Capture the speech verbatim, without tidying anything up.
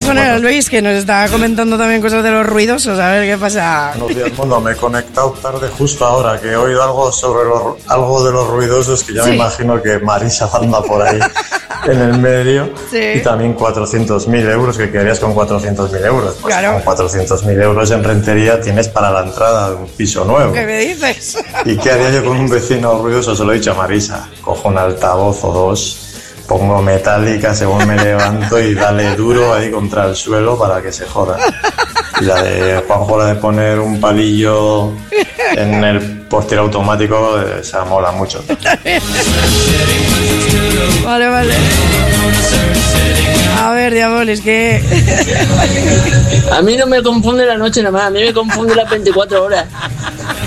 con él, Luis, que nos está comentando también cosas de los ruidosos. A ver qué pasa. Buenos días, mundo. Me he conectado tarde justo ahora, que he oído algo sobre los, algo de los ruidosos, que ya sí. Me imagino que Marisa anda por ahí en el medio. Sí. Y también cuatrocientos mil euros, que querías con cuatrocientos mil euros. Pues claro. Con cuatrocientos mil euros en rentería tienes para la entrada de un piso nuevo. ¿Qué me dices? ¿Y qué haría yo con un vecino ruidoso? Se lo he dicho a Marisa. Cojo un altavoz o dos, pongo metálica según me levanto y dale duro ahí contra el suelo para que se joda. Y la de Juanjo, la de poner un palillo en el portero automático, esa mola mucho. Vale, vale. A ver, Diabolis, que... A mí no me confunde la noche nada más, a mí me confunde las veinticuatro horas.